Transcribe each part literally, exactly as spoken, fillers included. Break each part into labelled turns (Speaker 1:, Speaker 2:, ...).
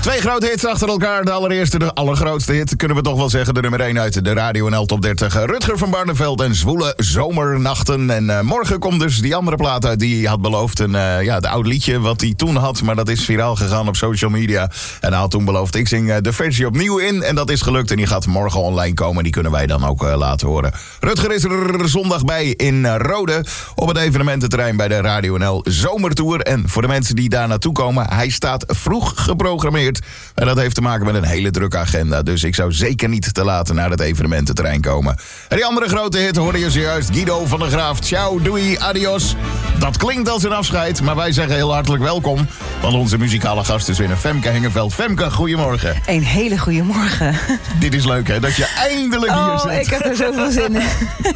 Speaker 1: Twee grote hits achter elkaar. De allereerste, de allergrootste hit, kunnen we toch wel zeggen. De nummer één uit de Radio N L Top dertig. Rutger van Barneveld en Zwoele Zomernachten. En uh, morgen komt dus die andere plaat uit die hij had beloofd. Een, uh, ja, het oud liedje wat hij toen had, maar dat is viraal gegaan op social media. En hij had toen beloofd, ik zing uh, de versie opnieuw in. En dat is gelukt en die gaat morgen online komen. Die kunnen wij dan ook uh, laten horen. Rutger is er zondag bij in uh, Rode. Op het evenemententerrein bij de Radio N L Zomertour. En voor de mensen die daar naartoe komen, hij staat vroeg geprogrammeerd. En dat heeft te maken met een hele drukke agenda. Dus ik zou zeker niet te laat naar het evenemententerrein komen. En die andere grote hit hoorde je zojuist. Guido van der Graaf. Ciao, doei, adios. Dat klinkt als een afscheid, maar wij zeggen heel hartelijk welkom. Want onze muzikale gast is weer Femke Hengeveld. Femke, goedemorgen.
Speaker 2: Een hele goede morgen.
Speaker 1: Dit is leuk, hè? Dat je eindelijk
Speaker 2: oh,
Speaker 1: hier zit.
Speaker 2: Ik heb er zoveel zin in.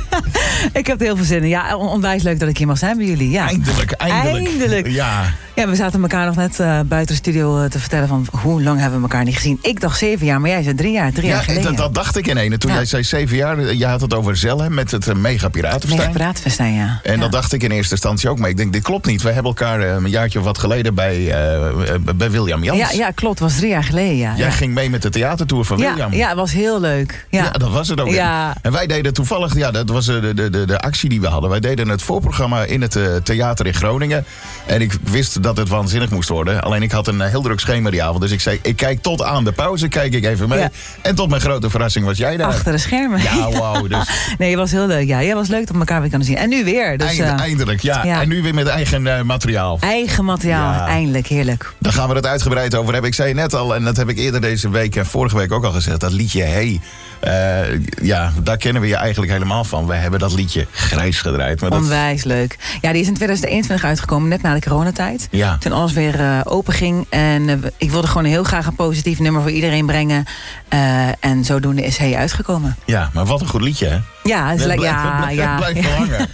Speaker 2: Ik heb er heel veel zin in. Ja, onwijs leuk dat ik hier mag zijn bij jullie. Ja.
Speaker 1: Eindelijk, eindelijk.
Speaker 2: Eindelijk.
Speaker 1: Ja.
Speaker 2: Ja, we zaten elkaar nog net uh, buiten de studio uh, te vertellen van hoe lang hebben we elkaar niet gezien. Ik dacht zeven jaar, maar jij zei drie jaar, drie
Speaker 1: ja,
Speaker 2: jaar geleden.
Speaker 1: Dat, dat dacht ik in ene. Toen ja. jij zei zeven jaar, je had het over Zellen met het uh, Mega Piratenfestijn.
Speaker 2: Mega Piratenfestijn, ja.
Speaker 1: En
Speaker 2: ja.
Speaker 1: dat dacht ik in eerste instantie ook. Maar ik denk, dit klopt niet. We hebben elkaar uh, een jaartje of wat geleden bij, uh, bij William Jans.
Speaker 2: Ja, ja, klopt. Het was drie jaar geleden, ja.
Speaker 1: Jij
Speaker 2: ja.
Speaker 1: ging mee met de theatertour van
Speaker 2: ja,
Speaker 1: William.
Speaker 2: Ja, het was heel leuk. Ja,
Speaker 1: ja dat was het ook.
Speaker 2: Ja.
Speaker 1: En wij deden toevallig, ja, dat was de, de, de, de actie die we hadden. Wij deden het voorprogramma in het uh, theater in Groningen. En ik wist dat het waanzinnig moest worden. Alleen ik had een uh, heel druk schema die avond. Dus ik zei, ik kijk tot aan de pauze, kijk ik even mee. Ja. En tot mijn grote verrassing was jij daar.
Speaker 2: Achter de schermen.
Speaker 1: Ja, wauw. Dus.
Speaker 2: Nee, het was heel leuk. Ja, het was leuk dat we elkaar weer kunnen zien. En nu weer. Dus,
Speaker 1: Eind, uh, eindelijk, ja. ja. En nu weer met eigen uh, materiaal.
Speaker 2: Eigen materiaal, ja. Eindelijk. Heerlijk.
Speaker 1: Daar gaan we het uitgebreid over hebben. Ik zei net al, en dat heb ik eerder deze week en vorige week ook al gezegd. Dat liedje Hey. Uh, ja, daar kennen we je eigenlijk helemaal van. We hebben dat liedje Grijs gedraaid. Maar dat...
Speaker 2: Onwijs leuk. Ja, die is in twintig eenentwintig uitgekomen, net na de coronatijd.
Speaker 1: Ja.
Speaker 2: Toen alles weer uh, open ging. En uh, ik wilde gewoon heel graag een positief nummer voor iedereen brengen. Uh, en zodoende is Hey uitgekomen.
Speaker 1: Ja, maar wat een goed liedje, hè?
Speaker 2: Ja, het, is
Speaker 1: het
Speaker 2: blijft,
Speaker 1: ja,
Speaker 2: blijft, ja,
Speaker 1: blijft
Speaker 2: ja.
Speaker 1: hangen.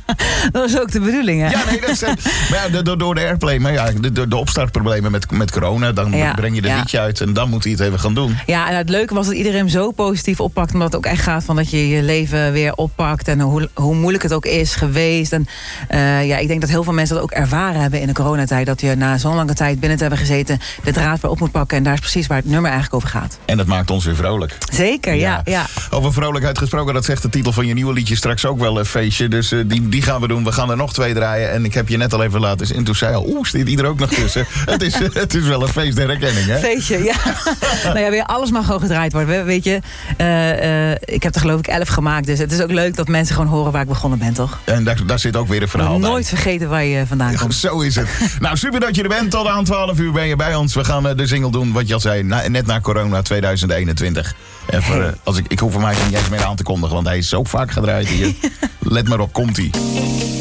Speaker 2: Dat was ook de bedoeling, hè?
Speaker 1: Ja, nee, dat is, maar ja, door, door de airplay, maar ja, de, de opstartproblemen met, met corona, dan ja, breng je de ja. liedje uit en dan moet hij het even gaan doen.
Speaker 2: Ja, en het leuke was dat iedereen hem zo positief oppakt, omdat het ook echt gaat van dat je je leven weer oppakt en hoe, hoe moeilijk het ook is geweest. En uh, ja, ik denk dat heel veel mensen dat ook ervaren hebben in de coronatijd, dat je na zo'n lange tijd binnen te hebben gezeten de draad weer op moet pakken en daar is precies waar het nummer eigenlijk over gaat.
Speaker 1: En dat maakt ons weer vrolijk.
Speaker 2: Zeker, ja. ja, ja.
Speaker 1: Over vrolijkheid gesproken, dat zegt de titel van je nieuwe liedje straks ook wel een feestje. Dus uh, die, die gaan we doen. We gaan er nog twee draaien. En ik heb je net al even laten zien. En toen zei je al, oeh, zit die er ook nog tussen. het, is, uh, het is wel een feest der herkenning, hè?
Speaker 2: Feestje, ja. nou ja, weer alles mag gewoon gedraaid worden. Weet je, uh, uh, ik heb er geloof ik elf gemaakt. Dus het is ook leuk dat mensen gewoon horen waar ik begonnen ben, toch?
Speaker 1: En daar, daar zit ook weer een verhaal bij.
Speaker 2: Nooit vergeten waar je vandaan komt.
Speaker 1: Ja, zo is het. Nou, super dat je er bent. Tot aan twaalf uur ben je bij ons. We gaan uh, de single doen, wat je al zei, na, net na corona twintig eenentwintig. En voor, uh, als ik, ik hoef er mij niet eens meer aan te kondigen, want hij is zo vaak gedraaid hier. Let maar op, komt-ie.